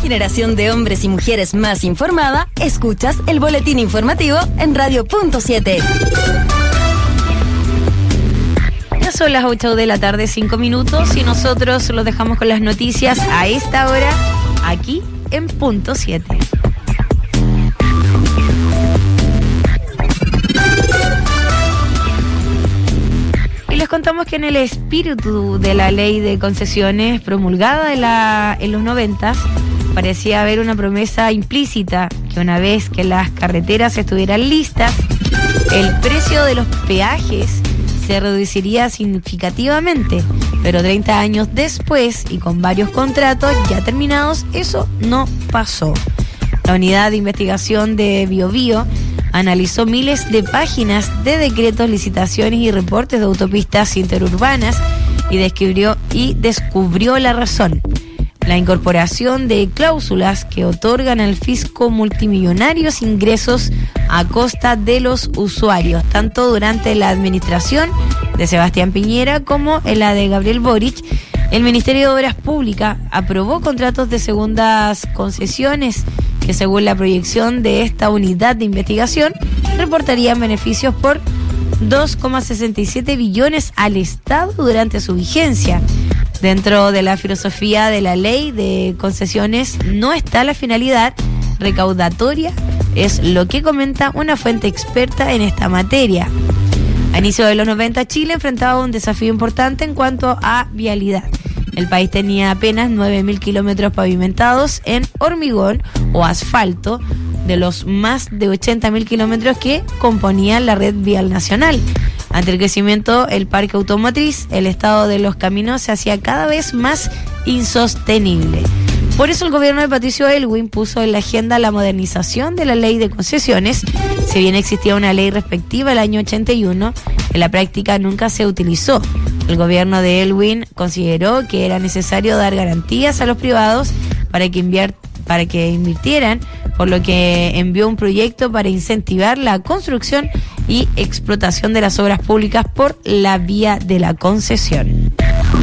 generación de hombres y mujeres más informada, escuchas el boletín informativo en Radio.7. Ya son las 8 de la tarde, 5 minutos, y nosotros los dejamos con las noticias a esta hora, aquí en Punto 7. Les contamos que en el espíritu de la ley de concesiones promulgada en los 90 parecía haber una promesa implícita que una vez que las carreteras estuvieran listas, el precio de los peajes se reduciría significativamente, pero 30 años después y con varios contratos ya terminados, eso no pasó. La unidad de investigación de BioBio analizó miles de páginas de decretos, licitaciones y reportes de autopistas interurbanas y descubrió la razón: la incorporación de cláusulas que otorgan al fisco multimillonarios ingresos a costa de los usuarios, tanto durante la administración de Sebastián Piñera como en la de Gabriel Boric. El Ministerio de Obras Públicas aprobó contratos de segundas concesiones que, según la proyección de esta unidad de investigación, reportarían beneficios por 2,67 billones al Estado durante su vigencia. Dentro de la filosofía de la ley de concesiones no está la finalidad recaudatoria, es lo que comenta una fuente experta en esta materia. A inicio de los 90, Chile enfrentaba un desafío importante en cuanto a vialidad. El país tenía apenas 9.000 kilómetros pavimentados en hormigón o asfalto, de los más de 80.000 kilómetros que componían la red vial nacional. Ante el crecimiento del parque automotriz, el estado de los caminos se hacía cada vez más insostenible. Por eso el gobierno de Patricio Aylwin puso en la agenda la modernización de la ley de concesiones. Si bien existía una ley respectiva el año 81, en la práctica nunca se utilizó. El gobierno de Aylwin consideró que era necesario dar garantías a los privados para que invirtieran, por lo que envió un proyecto para incentivar la construcción y explotación de las obras públicas por la vía de la concesión.